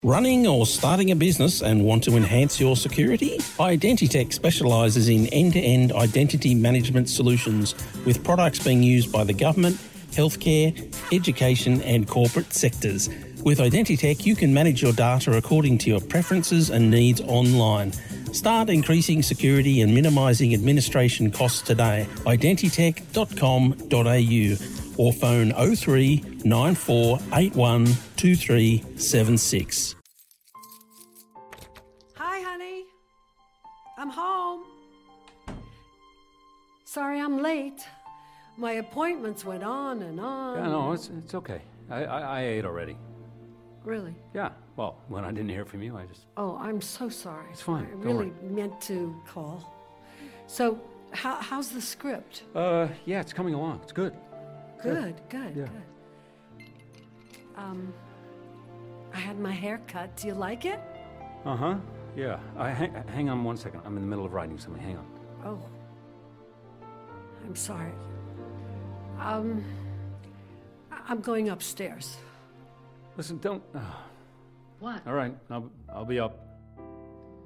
Running or starting a business and want to enhance your security? Identitech specialises in end-to-end identity management solutions with products being used by the government, healthcare, education and corporate sectors. With Identitech, you can manage your data according to your preferences and needs online. Start increasing security and minimising administration costs today. Identitech.com.au or phone 03 9481 2376. Hi, honey. I'm home. Sorry I'm late. My appointments went on and on. Yeah, no, it's okay. I ate already. Really? Yeah, well, when I didn't hear from you, I just... Oh, I'm so sorry. It's fine, I don't really worry. meant to call. So, how's the script? Yeah, it's coming along. It's good. Good. Yeah. I had my hair cut. Do you like it? Uh-huh, yeah. Hang on one second. I'm in the middle of writing something. Hang on. Oh. I'm sorry. I'm going upstairs. Listen, don't... What? All right, I'll be up.